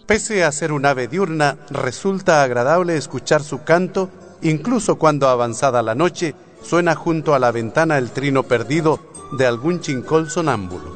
Pese a ser un ave diurna, resulta agradable escuchar su canto, incluso cuando avanzada la noche suena junto a la ventana el trino perdido de algún chincol sonámbulo.